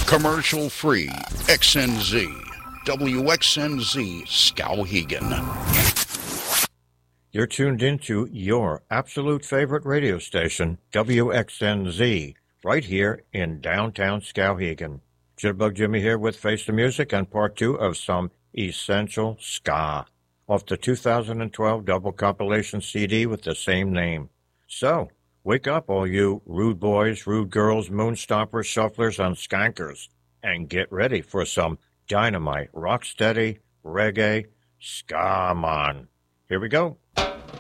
Commercial free. XNZ. WXNZ Skowhegan. You're tuned into your absolute favorite radio station, WXNZ, right here in downtown Skowhegan. Jitterbug Jimmy here with Face the Music and part 2 of some essential ska off the 2012 double compilation CD with the same name. So, wake up all you rude boys, rude girls, moonstompers, shufflers, and skankers, and get ready for some dynamite, rocksteady, reggae, ska, man. Here we go.